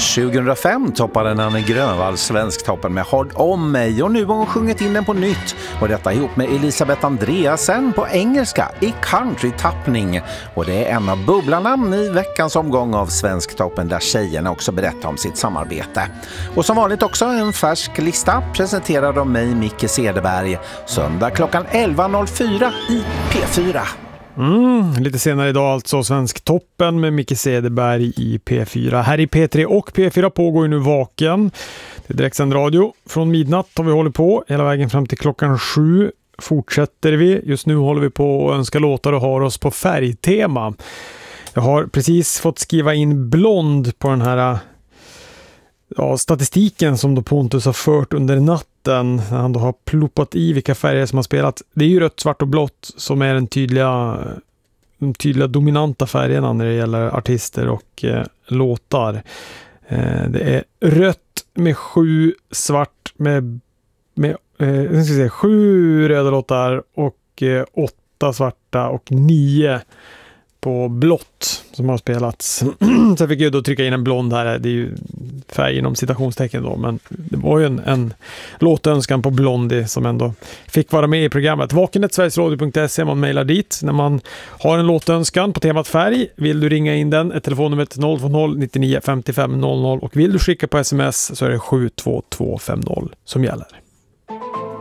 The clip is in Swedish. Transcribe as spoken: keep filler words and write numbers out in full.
tjugohundrafem toppade Nanne Grönvall Svensktoppen med Håll om mig, och nu har hon sjungit in den på nytt, och detta ihop med Elisabeth Andreasen på engelska i country-tappning. Och det är en av bubblarna i veckans omgång av Svensktoppen, där tjejerna också berättar om sitt samarbete. Och som vanligt också en färsk lista presenterad av mig, Micke Cederberg, söndag klockan elva noll fyra i P fyra. Mm, lite senare idag alltså Svensktoppen med Micke Cederberg i P fyra. Här i P tre och P fyra pågår ju nu Vaken. Det är direktsänd radio. Från midnatt har vi hållit på hela vägen fram till klockan sju. Fortsätter vi. Just nu håller vi på att önska låtar och har oss på färgtema. Jag har precis fått skriva in blond på den här ja, statistiken som då Pontus har fört under natten. När han då har ploppat i vilka färger som har spelat. Det är ju rött, svart och blått som är den tydliga, de tydliga dominanta färgerna när det gäller artister och eh, låtar. Eh, det är rött med sju, svart med, med eh, jag ska säga, sju röda låtar och eh, åtta svarta och nio på blått som har spelats. Så fick jag då trycka in en blond här. Det är ju färg inom citationstecken då. Men det var ju en, en låtönskan på Blondie som ändå fick vara med i programmet. Vakenet sverigesradio punkt se, man mejlar dit när man har en låtönskan på temat färg. Vill du ringa in den? Ett telefonnummer till noll två noll nittionio femtiofem noll noll. Och vill du skicka på sms så är det sju två två fem noll som gäller.